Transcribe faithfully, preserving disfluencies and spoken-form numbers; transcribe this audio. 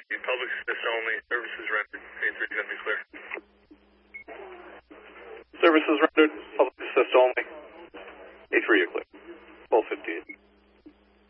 public assist only. Services rendered. A three is going to be clear. Services rendered. Public assist only. A three, you're clear.